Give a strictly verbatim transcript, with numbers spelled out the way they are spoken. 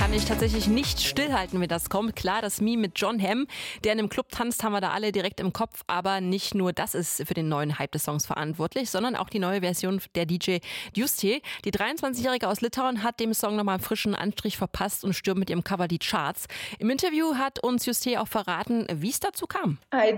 kann ich tatsächlich nicht stillhalten, wenn das kommt. Klar, das Meme mit Jon Hamm, der in einem Club tanzt, haben wir da alle direkt im Kopf. Aber nicht nur das ist für den neuen Hype des Songs verantwortlich, sondern auch die neue Version der D J Djuste. Die dreiundzwanzigjährige aus Litauen hat dem Song nochmal einen frischen Anstrich verpasst und stürmt mit ihrem Cover die Charts. Im Interview hat uns Djuste auch verraten, wie es dazu kam. I